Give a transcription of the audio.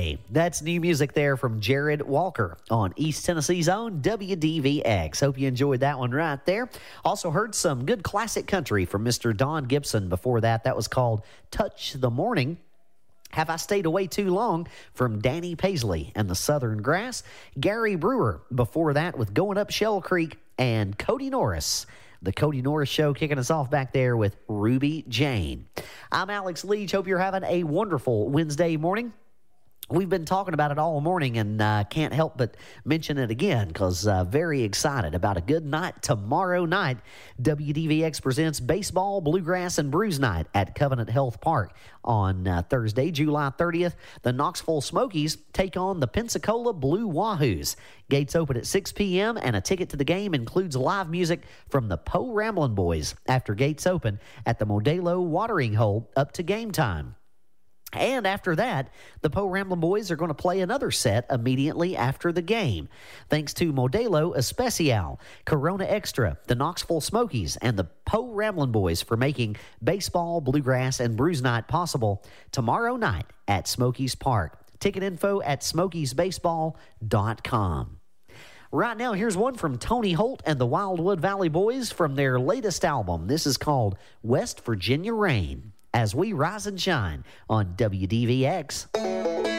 Day. That's new music there from Jared Walker on East Tennessee's own WDVX. Hope you enjoyed that one right there. Also heard some good classic country from Mr. Don Gibson before that. That was called Touch the Morning. Have I Stayed Away Too Long from Danny Paisley and the Southern Grass. Gary Brewer before that with Going Up Shell Creek and Cody Norris. The Cody Norris Show kicking us off back there with Ruby Jane. I'm Alex Leach. Hope you're having a wonderful Wednesday morning. We've been talking about it all morning and can't help but mention it again because very excited about a good night tomorrow night. WDVX presents Baseball, Bluegrass, and Brews Night at Covenant Health Park on Thursday, July 30th. The Knoxville Smokies take on the Pensacola Blue Wahoos. Gates open at 6 p.m. and a ticket to the game includes live music from the Poe Ramblin' Boys after gates open at the Modelo Watering Hole up to game time. And after that, the Poe Ramblin' Boys are going to play another set immediately after the game. Thanks to Modelo Especial, Corona Extra, the Knoxville Smokies, and the Poe Ramblin' Boys for making Baseball, Bluegrass, and Brews Night possible tomorrow night at Smokies Park. Ticket info at smokiesbaseball.com. Right now, here's one from Tony Holt and the Wildwood Valley Boys from their latest album. This is called West Virginia Rain. As we rise and shine on WDVX.